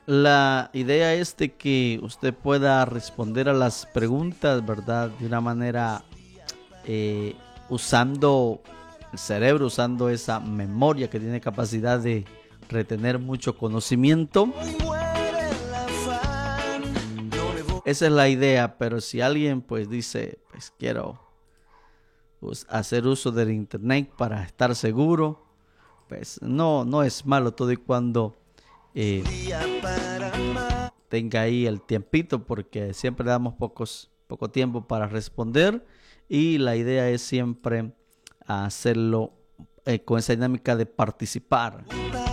La idea es de que usted pueda responder a las preguntas, ¿verdad? De una manera eh, usando el cerebro, usando esa memoria que tiene capacidad de retener mucho conocimiento. Esa es la idea, pero si alguien pues dice, pues quiero pues, hacer uso del internet para estar seguro, pues no es malo todo y cuando eh, tenga ahí el tiempito, porque siempre le damos poco tiempo para responder y la idea es siempre hacerlo con esa dinámica de participar.